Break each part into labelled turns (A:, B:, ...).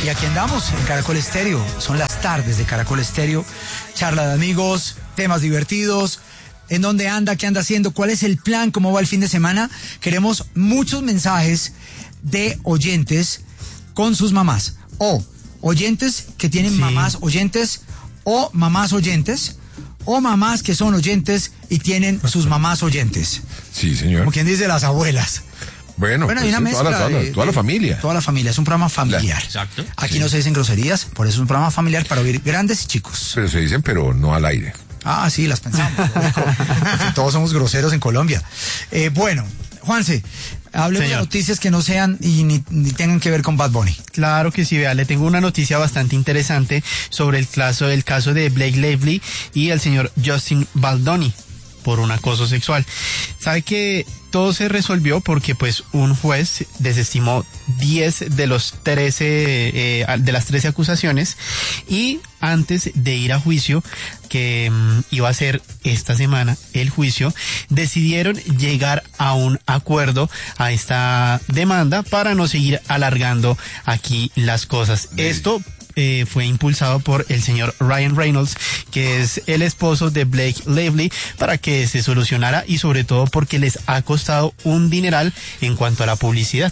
A: Y aquí andamos en Caracol Estéreo. Son las tardes de Caracol Estéreo. Charla de amigos, temas divertidos. ¿En dónde anda? ¿Qué anda haciendo? ¿Cuál es el plan? ¿Cómo va el fin de semana? Queremos muchos mensajes de oyentes con sus mamás. O oyentes que tienen mamás oyentes, o mamás oyentes, o mamás que son oyentes y tienen sus mamás oyentes.
B: Sí, señor.
A: Como quien dice, las abuelas.
B: Bueno,
A: hay una mezcla
B: toda la familia.
A: Toda la familia, es un programa familiar.
C: Exacto.
A: Aquí no se dicen groserías, por eso es un programa familiar para oír grandes y chicos.
B: Pero se dicen, pero no al aire.
A: Ah, sí, las pensamos. Porque todos somos groseros en Colombia. Bueno, Juanse, hablemos de noticias que no sean y ni tengan que ver con Bad Bunny.
D: Claro que sí, vea, le tengo una noticia bastante interesante sobre el caso de Blake Lively y el señor Justin Baldoni por un acoso sexual. Sabe que todo se resolvió porque pues un juez desestimó 10 de los 13 de las 13 acusaciones, y antes de ir a juicio, que iba a ser esta semana el juicio, decidieron llegar a un acuerdo a esta demanda para no seguir alargando aquí las cosas. Esto fue impulsado por el señor Ryan Reynolds, que es el esposo de Blake Lively, para que se solucionara, y sobre todo porque les ha costado un dineral en cuanto a la publicidad.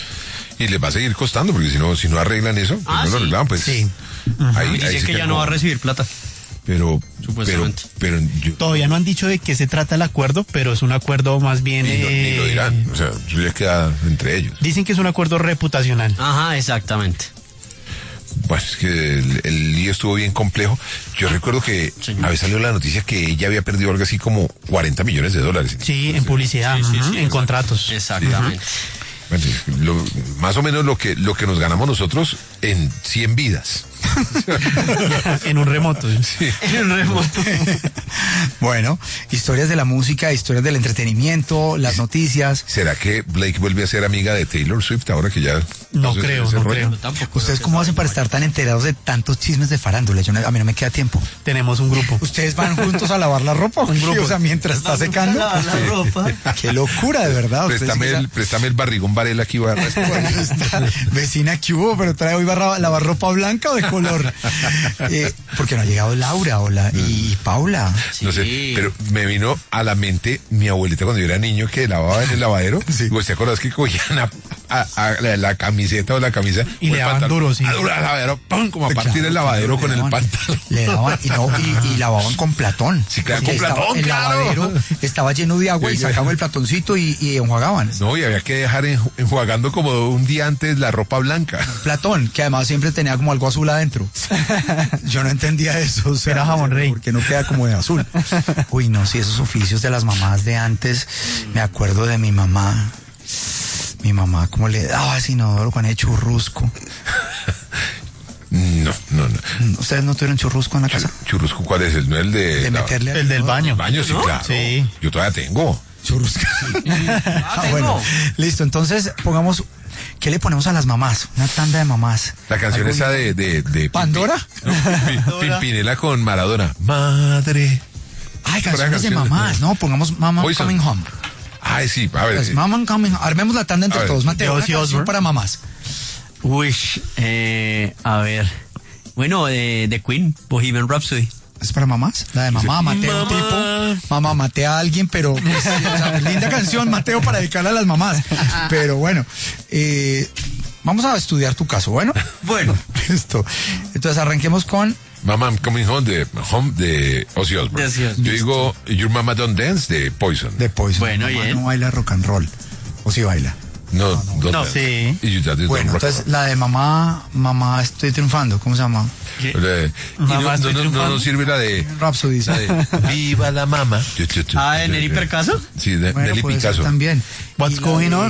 B: Y les va a seguir costando, porque si no arreglan eso, pues no lo arreglan, pues.
D: Sí.
B: Ahí
C: Dice que ya no va a recibir plata.
B: Pero
D: todavía no han dicho de qué se trata el acuerdo, pero es un acuerdo más bien...
B: Ni lo dirán, o sea, eso ya queda entre ellos.
D: Dicen que es un acuerdo reputacional.
C: Ajá, exactamente.
B: Pues es que el lío estuvo bien complejo. Yo recuerdo que había salido la noticia que ella había perdido algo así como $40 millones.
D: Sí, entonces, en publicidad, en contratos.
C: Exactamente.
B: Bueno, más o menos lo que nos ganamos nosotros en 100 vidas.
D: En un remoto.
B: Sí.
C: En un remoto.
A: Bueno, historias de la música, historias del entretenimiento, las noticias.
B: ¿Será que Blake vuelve a ser amiga de Taylor Swift ahora que ya...
D: No creo.
A: ¿Ustedes cómo hacen para estar tan enterados de tantos chismes de farándula? A mí no me queda tiempo.
D: Tenemos un grupo.
A: ¿Ustedes van juntos a lavar la ropa?
D: Un grupo.
A: O sea, mientras está secando.
C: A lavar la ropa.
A: Qué locura, de verdad.
B: Préstame el barrigón Varela aquí va a
A: Vecina, ¿qué hubo? ¿Pero trae hoy lavar ropa blanca o de color? Porque no ha llegado Laura y Paula.
B: No sé, pero me vino a la mente mi abuelita cuando yo era niño, que lavaba en el lavadero. Sí. ¿Te acuerdas que cogían a la camiseta o la camisa
D: y le daban duro, sí?
B: A lavadero, ¡pum! Como a partir el lavadero con el pantalón.
A: Le daban y lavaban con Platón.
B: Sí, claro, con Platón,
A: el lavadero estaba lleno de agua y sacaban el platoncito y enjuagaban.
B: No, y había que dejar enjuagando como un día antes la ropa blanca.
A: Platón, que además siempre tenía como algo azul adentro. Yo no entendía eso. O sea,
D: era jabón rey.
A: Porque no queda como de azul. Uy, no, si esos oficios de las mamás de antes, me acuerdo de mi mamá. Mi mamá, como le daba ese inodoro con el churrusco.
B: No.
A: ¿Ustedes no tuvieron churrusco en la casa?
B: ¿Churrusco cuál es? ¿El no el de
A: meterle
D: el del baño?
B: El baño, sí, ¿no? Claro.
D: Sí.
B: Yo todavía tengo.
A: Churrusco. Bueno, listo, entonces pongamos... ¿Qué le ponemos a las mamás? Una tanda de mamás.
B: La canción esa de
A: ¿Pandora?
B: Pimpinela con Maradona. Madre.
A: Ay, canciones de mamás. No, pongamos Mama Coming Home.
B: Ay, sí, a ver.
A: Pues Mama Coming Home. Armemos la tanda entre todos. Mateo, una canción para mamás.
C: Uy, a ver. Bueno, de Queen, Bohemian Rhapsody.
A: ¿Es para mamás? La de mamá, Mateo,
C: mamá.
A: Tipo. Mamá, maté a alguien, pero... Pues, o sea, linda canción, Mateo, para dedicarla a las mamás. Pero bueno, vamos a estudiar tu caso, ¿bueno?
C: Bueno.
A: Listo. Entonces arranquemos con...
B: Mama I'm Coming Home de Ozzy Osbourne. Yo digo Your Mama Don't Dance de Poison.
A: De Poison.
C: Bueno,
A: mamá
C: bien.
A: no baila rock and roll. ¿O sí baila?
B: No,
D: sí.
B: Y
A: bueno, entonces la de mamá estoy triunfando, ¿cómo se llama?
B: Y no nos sirve la de
A: Rhapsody.
B: Viva la mama.
C: ¿De Nelly Picasso?
B: Sí, de Nelly Picasso.
A: También.
D: What's going on?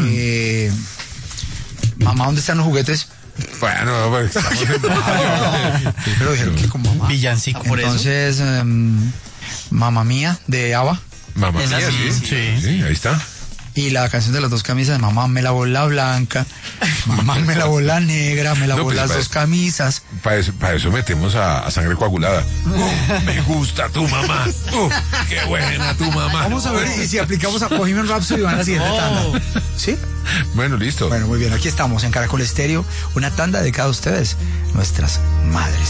A: Mamá, ¿dónde están los juguetes?
B: Bueno, pues, estamos en
A: pero dijeron que con mamá.
D: Villancico.
A: Entonces, Mamma Mía de ABBA.
B: Mamá Mía, sí, ahí está.
A: Y la canción de las dos camisas, mamá me lavó la blanca, mamá me lavó la negra, me lavó
B: pues,
A: las dos camisas.
B: Para eso metemos a sangre coagulada. Me gusta tu mamá. Qué buena tu mamá.
A: Vamos a ver y si aplicamos a Bohemian Rhapsody van a la siguiente tanda. ¿Sí?
B: Bueno, listo.
A: Bueno, muy bien, aquí estamos en Caracol Estéreo, una tanda dedicada a ustedes, nuestras madres.